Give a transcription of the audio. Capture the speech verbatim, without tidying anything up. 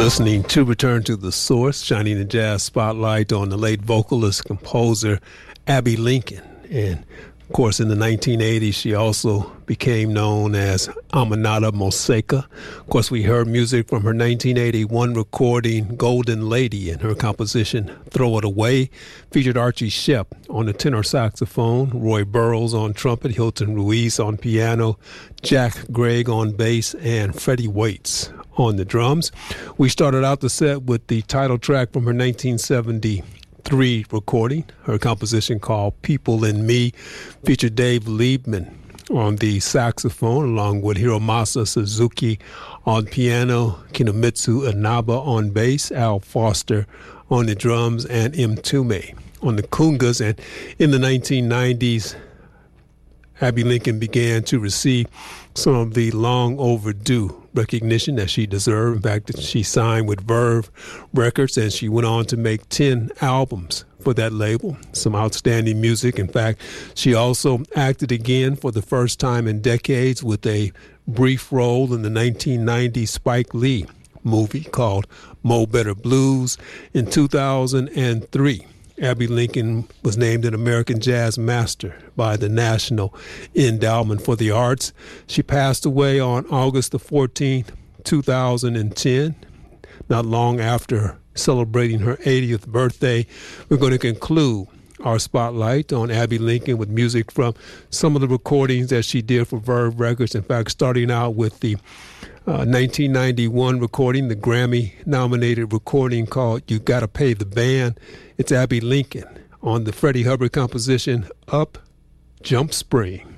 Listening to Return to the Source, shining the jazz spotlight on the late vocalist, composer Abbey Lincoln. And of course, in the nineteen eighties, she also became known as Aminata Moseka. Of course, we heard music from her nineteen eighty-one recording, Golden Lady, and her composition, Throw It Away, featured Archie Shepp on the tenor saxophone, Roy Burrows on trumpet, Hilton Ruiz on piano, Jack Gregg on bass, and Freddie Waits on the drums. We started out the set with the title track from her nineteen seventy-three recording. Her composition called People in Me featured Dave Liebman on the saxophone, along with Hiromasa Suzuki on piano, Kinomitsu Inaba on bass, Al Foster on the drums, and M. Tume on the congas. And in the nineteen nineties, Abbey Lincoln began to receive some of the long overdue recognition that she deserved. In fact, she signed with Verve Records, and she went on to make ten albums for that label. Some outstanding music. In fact, she also acted again for the first time in decades with a brief role in the nineteen ninety Spike Lee movie called Mo Better Blues. In two thousand three, Abbey Lincoln was named an American Jazz Master by the National Endowment for the Arts. She passed away on August the fourteenth, two thousand ten, not long after celebrating her eightieth birthday. We're going to conclude our spotlight on Abbey Lincoln with music from some of the recordings that she did for Verve Records. In fact, starting out with the uh, nineteen ninety-one recording, the Grammy-nominated recording called You Gotta Pay the Band. It's Abbey Lincoln on the Freddie Hubbard composition, Up Jump Spring.